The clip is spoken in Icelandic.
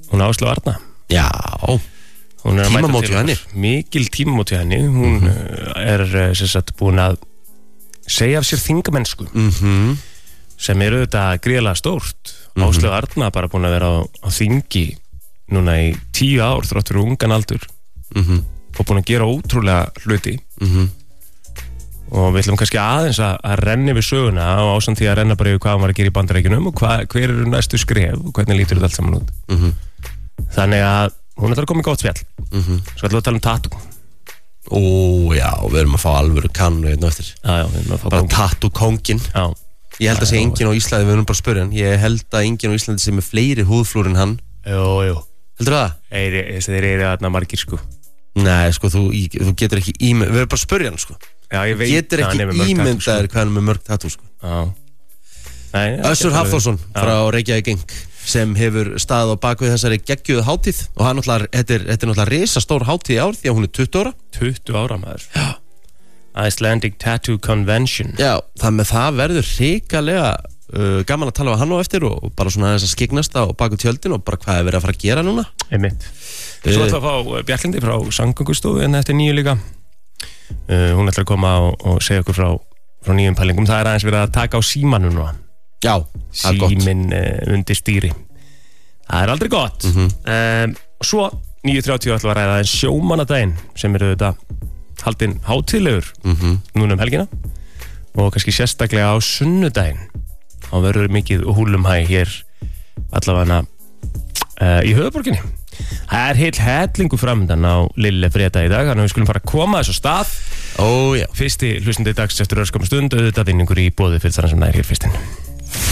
Hún Áslaug Arna. Já, hún tímamót hjá henni. Mikil tímamót hjá henni. Hún sem sagt búin að segja af sér þingamennsku sem þetta gríðarlega stórt. Áslaug Arna bara búin að vera á þingi núna í 10 ár þrátt fyrir ungan aldur og búin að gera ótrúlega hluti og við ætlum kannski aðeins að renna yfir söguna og ásamt því að renna bara yfir hvað hann var að gera í Bandaríkjunum og hver eru næstu skref og hvernig lítur þetta allt saman út þannig að hún ætlar að koma í gott spjall svo ætlum við að tala um tattoo. Já, við erum að fá alvöru kannu hérna eftir við erum að fá bara tattoo kongin. Ég held að sé enginn á Íslandi, við erum bara að spyrja hann, ég held að enginn á Íslandi sé með fleiri húðflúr en hann. Jú. Heldur það? Þeir eru þarna margir sko. Nei, sko, þú getur ekki við erum bara að spyrja hann, sko. Já, ég veit getur ekki ímyndaður hvað hann er með mörg tattoo, sko. Össur Hafþórsson frá Reykjavík Gang sem hefur staðið á bakvið þessari geggjuðu hátíð og hann þetta er náttúrulega risastór hátíð í ár því að hún er 20 ára. 20 ára maður. Já. Icelandic Tattoo Convention. Já, það verður hrikalega gaman að tala við hann á eftir og bara svona þess að skyggnast á baku tjöldin og bara hvað er verið að fara að gera núna. Einmitt. Svo ætla að fá Bjarklindi frá Samgöngustofu en þetta er nýju líka. Hún ætlar að koma og segja okkur frá nýjum pælingum. Það er aðeins verið að taka á símanum núna. Já, það er gott. Síminn undir stýri. Það er aldrei gott. Svo 9:30 ætla að ræða en sjómannadaginn sem eru þetta haldinn hátíðlegur núna helgina og kannski sérstaklega á sunnudaginn. Þá verður mikið húlumhæ hér allavega í höfuðborginni. Það er heil hellingu framöndan á Lille fredag í dag, þannig að við skulum fara að koma þessu stað. Já. Fyrsti hlustandi dags eftir örskamma stund, auðvitað vinningur í boði fyrir þannig sem það er hér fyrstinn.